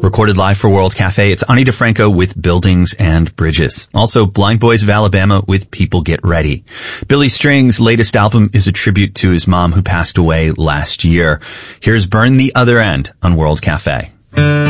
Recorded live for World Cafe, it's Ani DeFranco with Buildings and Bridges. Also, Blind Boys of Alabama with People Get Ready. Billy String's latest album is a tribute to his mom who passed away last year. Here's Burn the Other End on World Cafe.